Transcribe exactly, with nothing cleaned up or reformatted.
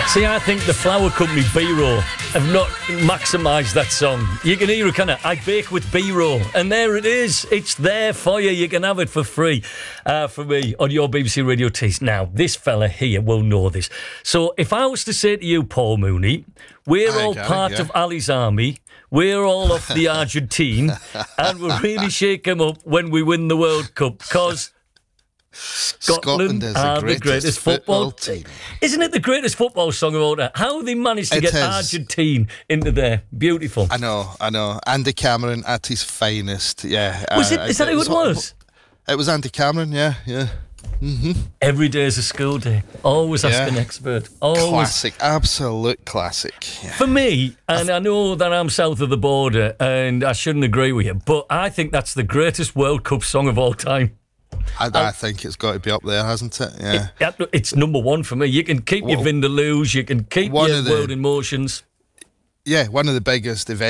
See, I think the flower company B-Roll have not maximised that song. You can hear it, kind of, I bake with B-Roll, and there it is. It's there for you. You can have it for free uh, for me on your B B C Radio Taste. Now, this fella here will know this. So if I was to say to you, Paul Mooney, we're I all got it, part yeah. of Ali's army, we're all off the Argentine, and we'll really shake them up when we win the World Cup, because Scotland, Scotland is are the greatest, the greatest football, football team. Isn't it the greatest football song of all time? How have they managed to It get is. Argentine into there? Beautiful. I know, I know. Andy Cameron at his finest. Yeah. Was uh, it? Is that who it was? It was Andy Cameron. Yeah, yeah. Every day is a school day. Always ask Yeah. an expert. Always. Classic, absolute classic. Yeah. For me, and I know that I'm south of the border, and I shouldn't agree with you, but I think that's the greatest World Cup song of all time. I, I think it's got to be up there, hasn't it? Yeah. It- it's number one for me. You can keep your Well, Vindaloos, you can keep one your of the- World in Motions. Yeah, one of the biggest events.